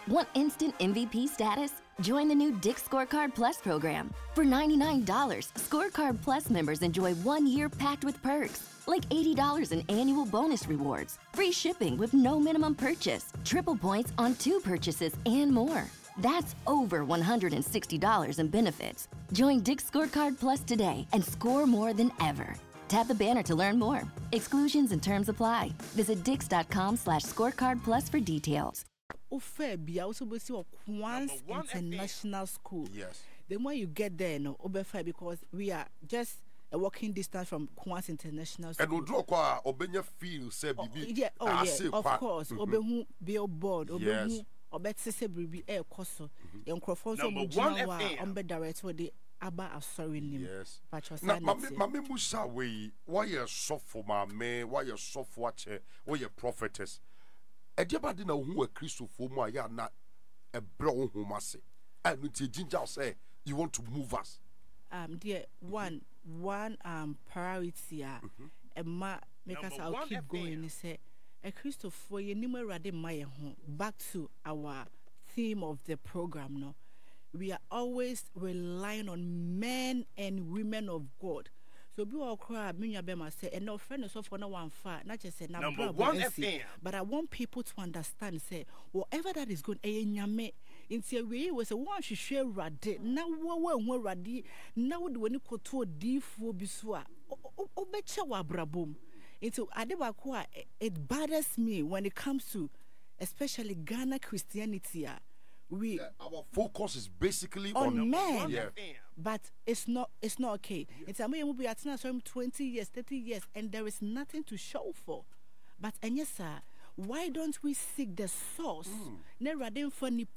Want instant MVP status? Join the new Dick's Scorecard Plus program. For $99, Scorecard Plus members enjoy 1 year packed with perks, like $80 in annual bonus rewards, free shipping with no minimum purchase, triple points on 2 purchases, and more. That's over $160 in benefits. Join Dick's Scorecard Plus today and score more than ever. Tap the banner to learn more. Exclusions and terms apply. Visit dix.com/scorecardplus for details. Bia also be see Queen's International School. Yes. The more you get there, no, Obefa, because we are just a walking distance from Queen's International School. And we draw kwa obenya feel say bibi. Yeah, of course. Obehu billboard, obehu obetse se bibi e koso. Enkrofo so mo jina wa ombe director de aba asori nim. Yes. Na mame musa we why you suffer mame, why you suffer wache, why you prophetess. Ediabadi na hu a Christopher mu aya na ebro hu mase. And nti ginger say you want to move us. Dear one priority make us I'll keep going say a Christopher ye nimu rade maye ho. Back to our theme of the program no. We are always relying on men and women of God. So be all cry, Minya Bema say, and no friend is for no one far, not just say number 1 FM. But I want people to understand, say, whatever that is good, nyame, in the way was a one she share radi, now one radi, now when you go to a deep for biswa, obecha wa brabum. Into Adebakwa, it bothers me when it comes to especially Ghana Christianity. Our focus is basically on men, but it's not okay. It's a man will be at 20 years, 30 years, and there is nothing to show for. But and yes, sir, why don't we seek the source? Rather than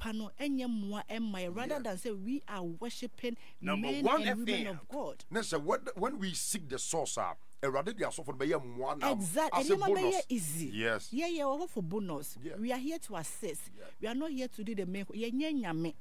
say we are worshiping men and women of God. When we seek the source, exactly. Easy. Yes. Yeah, for bonus. Yeah. We are here to assist. Yeah. We are not here to do the make. Mami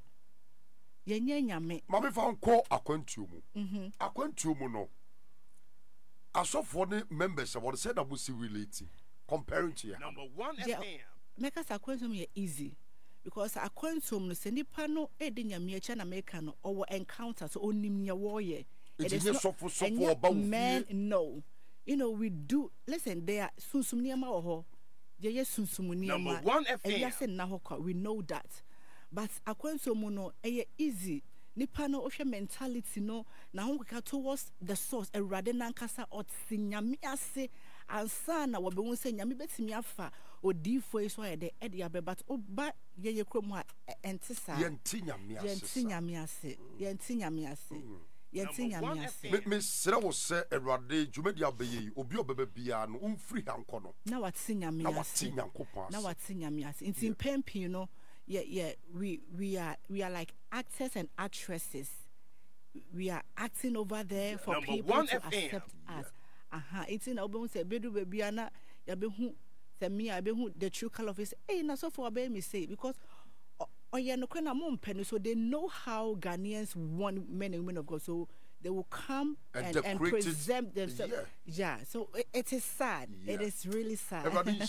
found call Aquentium. Aquentium no. I saw for the members what said that we see relating. Comparing to you. Number 1 FM. Make us Aquentium easy. Because Aquentium no sendi pano nyame echa na make no or encounter so onim nya warrior. It is not so about men no. You know, we do. Listen, they are sunsumniama oho. They are sunsumniama. Number 1 FM. We know that. But Aquentium no, easy. Nipa no ohwe mentality no na ho keka towards the source erade nankasa otsinyame ase ansa na wobehun se nyame betimi afa odifo eso ayede ede but oba ye krom a entisa yentinyame ase me sere wo se erade dwumadi abeye obi obebe bia no umfiri hanko no na watinyame ase intin pempi no we are like actors and actresses. We are acting over there for Number people 1 to FM. accept us. It's in Obon say bedu bebiana ya behu se me ya behu the true color of his na so for be me say because no kwena mo mpenu so they know how Ghanaians want men and women of God, so they will come and present themselves. Yeah. So it is sad. Yeah. It is really sad. Everybody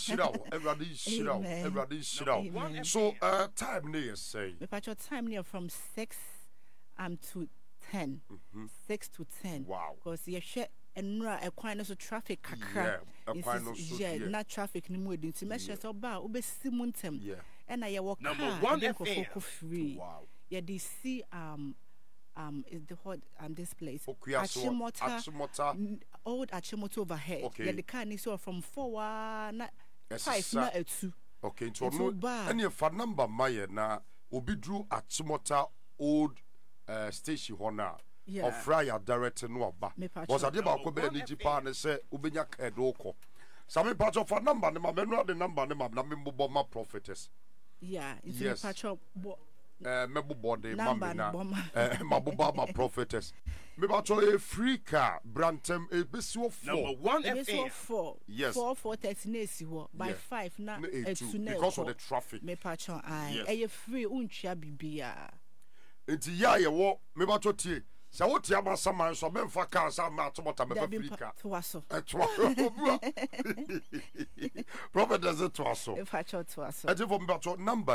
shit out. So time near say. But your time near from 6 to 10. 6 to 10. Wow. Because you share and a quite so traffic kakra. Not traffic ni mu edin ti me share so ba obesi muntem. Yeah. And I walk Number 1 FM. Wow. Yeah, they see is the hot this place Achimota old Achimota overhead. Okay. Yeah, the car is from 4 na 5 na 2. Okay, so no any fa number my na obi drew Achimota old station hona of Fryer director no aba was adeba ko be ni jipa ne se obenya kedoko sami part of number ne ma menua the number ne ma na me bobo ma prophetess. Yeah, it's yes. Patcho mebu body mamina mabuba ma prophetess me ba cho e free car brantem e besi 4 Number 1 FM 4 yes 4:30 na esi ho by 5 na etu na because of the traffic me patcho e free untwa bibia enti ya ye wo me ba cho tie sa wo tie ama saman so me mfa car sa ma tomota me free car twaso prophet does it twaso e patcho twaso enti for me ba cho number